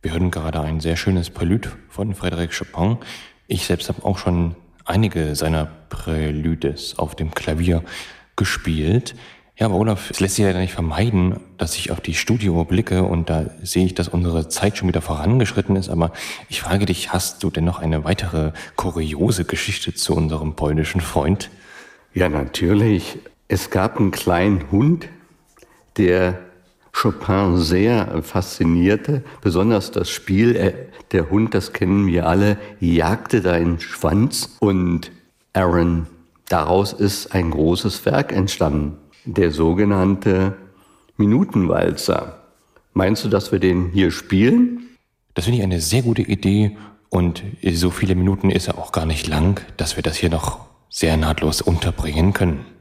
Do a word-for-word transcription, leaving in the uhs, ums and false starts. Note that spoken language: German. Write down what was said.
Wir hören gerade ein sehr schönes Prälude von Frédéric Chopin. Ich selbst habe auch schon einige seiner Präludes auf dem Klavier gespielt. Ja, aber Olaf, es lässt sich ja nicht vermeiden, dass ich auf die Studiouhr blicke und da sehe ich, dass unsere Zeit schon wieder vorangeschritten ist. Aber ich frage dich, hast du denn noch eine weitere kuriose Geschichte zu unserem polnischen Freund? Ja, natürlich. Es gab einen kleinen Hund, der Chopin sehr faszinierte, besonders das Spiel, äh, der Hund, das kennen wir alle, jagte deinen Schwanz und Aaron, daraus ist ein großes Werk entstanden, der sogenannte Minutenwalzer. Meinst du, dass wir den hier spielen? Das finde ich eine sehr gute Idee und so viele Minuten ist er auch gar nicht lang, dass wir das hier noch sehr nahtlos unterbringen können.